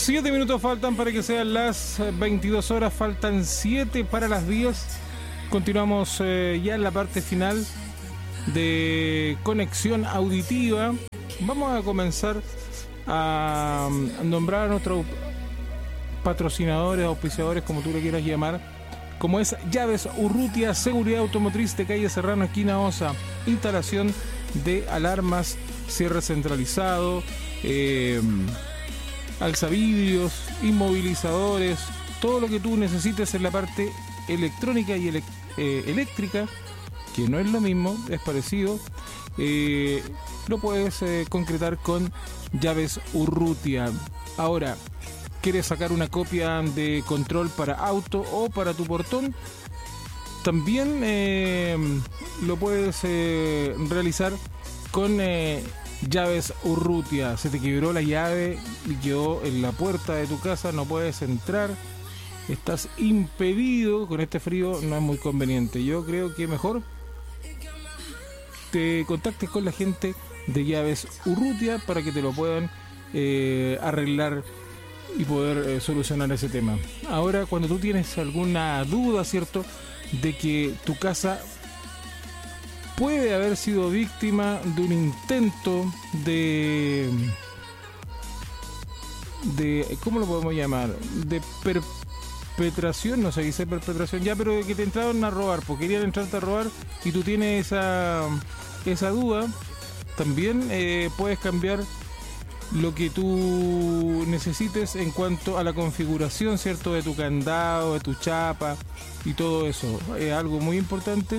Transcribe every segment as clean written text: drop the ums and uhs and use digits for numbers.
7 minutos faltan para que sean las 22 horas, faltan 7 para las 10. Continuamos ya en la parte final de Conexión Auditiva. Vamos a comenzar a nombrar a nuestros patrocinadores, auspiciadores, como tú le quieras llamar, como es Llaves Urrutia, seguridad automotriz de calle Serrano, esquina Osa, instalación de alarmas, cierre centralizado, alzavidrios, inmovilizadores, todo lo que tú necesites en la parte electrónica y eléctrica, que no es lo mismo, es parecido, lo puedes concretar con Llaves Urrutia. Ahora, ¿quieres sacar una copia de control para auto o para tu portón? También lo puedes realizar con Llaves Urrutia. Se te quebró la llave y quedó en la puerta de tu casa, no puedes entrar, estás impedido. Con este frío no es muy conveniente. Yo creo que mejor te contactes con la gente de Llaves Urrutia para que te lo puedan arreglar y poder solucionar ese tema. Ahora, cuando tú tienes alguna duda, ¿cierto?, de que tu casa puede haber sido víctima de un intento de ¿cómo lo podemos llamar? De perpetración, no se dice perpetración ya, pero de que te entraron a robar, porque querían entrarte a robar y tú tienes esa duda, también puedes cambiar lo que tú necesites en cuanto a la configuración, ¿cierto?, de tu candado, de tu chapa y todo eso. Es algo muy importante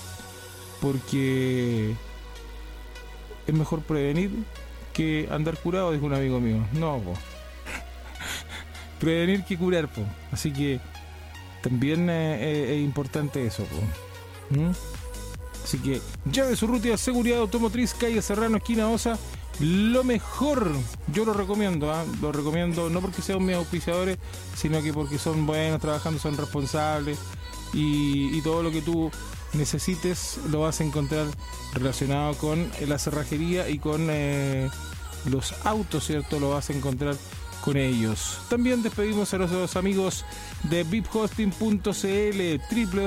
porque es mejor prevenir que andar curado, dijo un amigo mío. No, po. Prevenir que curar, po. Así que también es importante eso, po. Así que Llaves Urrutia, seguridad automotriz, calle Serrano, esquina Osa. Lo mejor, yo lo recomiendo, lo recomiendo no porque sean mis auspiciadores, sino que porque son buenos trabajando, son responsables y todo lo que tú necesites lo vas a encontrar relacionado con la cerrajería y con los autos, ¿cierto? Lo vas a encontrar con ellos. También despedimos a los amigos de viphosting.cl,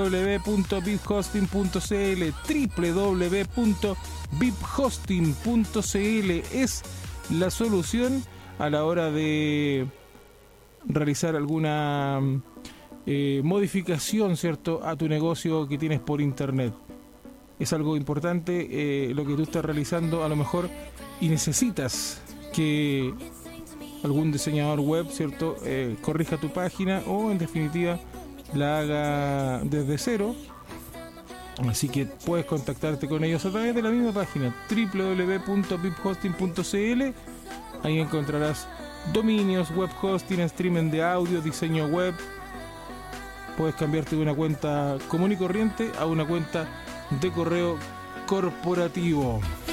www.viphosting.cl es la solución a la hora de realizar alguna modificación, ¿cierto?, a tu negocio que tienes por internet. Es algo importante lo que tú estás realizando a lo mejor y necesitas que algún diseñador web, ¿cierto?, corrija tu página o en definitiva la haga desde cero. Así que puedes contactarte con ellos a través de la misma página www.viphosting.cl. Ahí encontrarás dominios, web hosting, streaming de audio, diseño web. Puedes cambiarte de una cuenta común y corriente a una cuenta de correo corporativo.